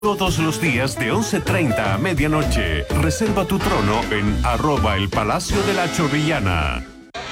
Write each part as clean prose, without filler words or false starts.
Todos los días de 11:30 a medianoche. Reserva tu trono en @el Palacio de la Chorrillana.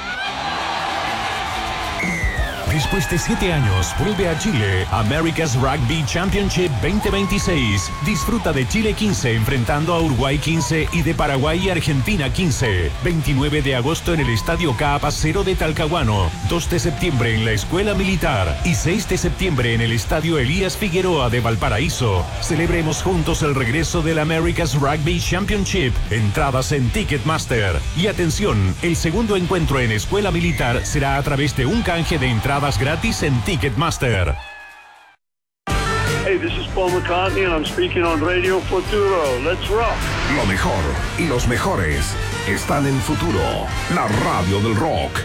Después de 7 años, vuelve a Chile America's Rugby Championship 2026. Disfruta de Chile 15 enfrentando a Uruguay 15 y de Paraguay y Argentina 15. 29 de agosto en el Estadio Caapacero de Talcahuano. 2 de septiembre en la Escuela Militar. Y 6 de septiembre en el Estadio Elías Figueroa de Valparaíso. Celebremos juntos el regreso del America's Rugby Championship. Entradas en Ticketmaster. Y atención, el segundo encuentro en Escuela Militar será a través de un canje de entradas gratis en Ticketmaster. Hey, this is Paul McCartney and I'm speaking on Radio Futuro. Let's rock. Lo mejor y los mejores están en Futuro, la radio del rock.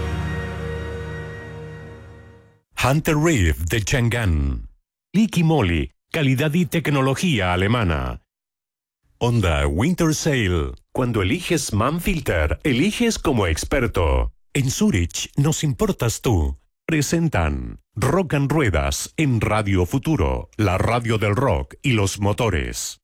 Hunter Reef de Chang'an. Liqui Moly, calidad y tecnología alemana. Honda Winter Sale. Cuando eliges Manfilter, eliges como experto. En Zurich nos importas tú. Presentan Rock and Ruedas en Radio Futuro, la radio del rock y los motores.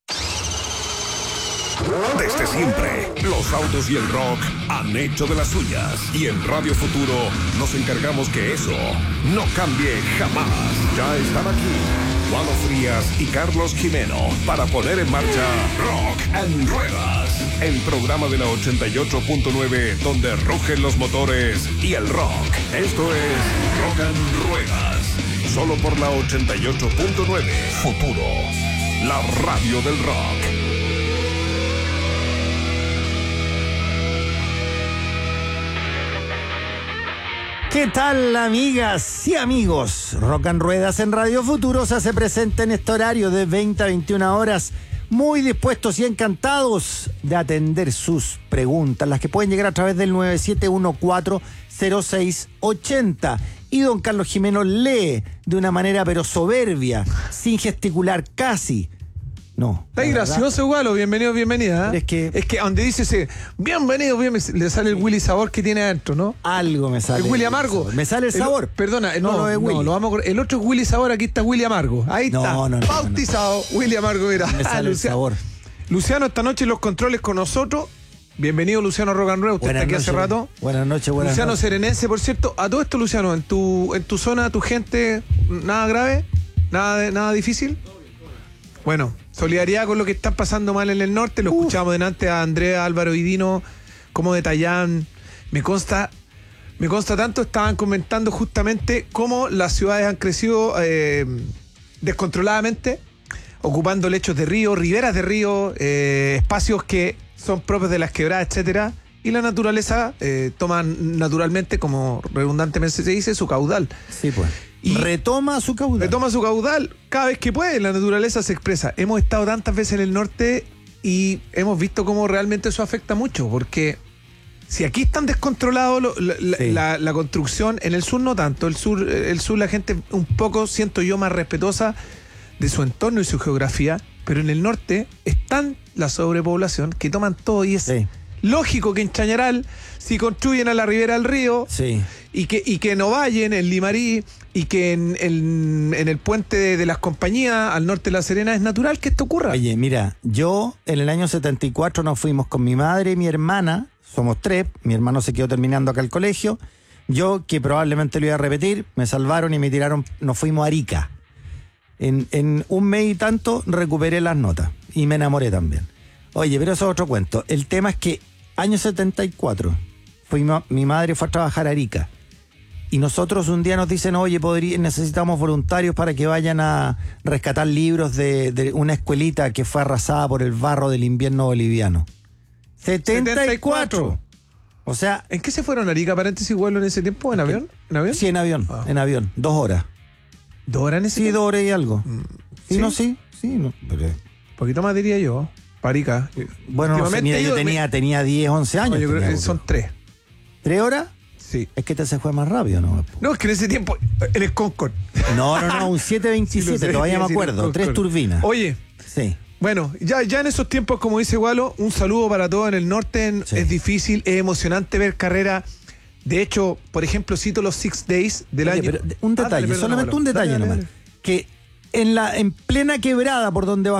Desde siempre, los autos y el rock han hecho de las suyas. Y en Radio Futuro nos encargamos que eso no cambie jamás. Ya están aquí Juan Frías y Carlos Jimeno para poner en marcha Rock and Ruedas, el programa de la 88.9 donde rugen los motores y el rock. Esto es Rock and Ruedas, solo por la 88.9 Futuro, la radio del rock. ¿Qué tal, amigas y amigos? Rock and Ruedas en Radio Futuro se hace presente en este horario de 20 a 21 horas, muy dispuestos y encantados de atender sus preguntas, las que pueden llegar a través del 9714-0680. Y don Carlos Jimeno lee de una manera pero soberbia, sin gesticular casi. No. Está gracioso igual, o bienvenido, bienvenida. Es que donde dice ese bienvenido, le sale el Willy sabor que tiene adentro, ¿no? Algo me sale. El Willy amargo. Me sale el sabor. Perdona, no lo de Willy. lo vamos a, el otro es Willy sabor, aquí está Willy amargo. Ahí está. No. Bautizado, Willy amargo, mira. Me sale el sabor. Luciano, esta noche en los controles con nosotros. Bienvenido, Luciano Rock and Roll. Usted está aquí hace rato. Buenas noches, Luciano noches. Serenense, por cierto. A todo esto, Luciano, en tu zona, tu gente, nada grave, nada difícil. Bueno, solidaridad con lo que están pasando mal en el norte. Lo escuchamos delante a Andrea, Álvaro y Dino, cómo detallan. Me consta tanto, estaban comentando justamente cómo las ciudades han crecido descontroladamente, ocupando lechos de río, riberas de río, espacios que son propios de las quebradas, etcétera. Y la naturaleza toma naturalmente, como redundantemente se dice, su caudal. Sí, pues. Y retoma su caudal cada vez que puede. La naturaleza se expresa. Hemos estado tantas veces en el norte y hemos visto cómo realmente eso afecta mucho, porque si aquí están descontrolados la construcción, en el sur no tanto. El sur la gente un poco, siento yo, más respetuosa de su entorno y su geografía, pero en el norte están la sobrepoblación que toman todo y es lógico que en Chañaral, si construyen a la ribera del río, y que en Ovalle, en Limarí, y que en el puente de las compañías al norte de La Serena, es natural que esto ocurra. Oye, mira, yo en el año 74 nos fuimos con mi madre y mi hermana, somos 3, mi hermano se quedó terminando acá el colegio, yo, que probablemente lo iba a repetir, me salvaron y me tiraron, nos fuimos a Arica. En un mes y tanto recuperé las notas y me enamoré también. Oye, pero eso es otro cuento. El tema es que año 74 mi madre fue a trabajar a Arica y nosotros un día nos dicen, oye, necesitamos voluntarios para que vayan a rescatar libros de una escuelita que fue arrasada por el barro del invierno boliviano. 74. O sea, ¿en qué se fueron a Arica, paréntesis, vuelo en ese tiempo? ¿En avión? ¿En avión? Sí, en avión, en avión, 2 horas. ¿2 horas en ese tiempo? 2 horas y algo. Sí, no. Pero... un poquito más diría yo. Parica. Bueno, no sé, mira, yo tenía 10, 11 años. No, yo creo que son 3. ¿3 horas? Sí. Es que se fue más rápido, ¿no? No, es que en ese tiempo, en el Concorde. No, un 727, todavía me acuerdo. 3 turbinas. Oye. Sí. Bueno, ya en esos tiempos, como dice Gualo, un saludo para todos en el norte. Es difícil, es emocionante ver carreras. De hecho, por ejemplo, cito los 6 Days del año. Pero un detalle, solamente un detalle nomás. Que en plena quebrada por donde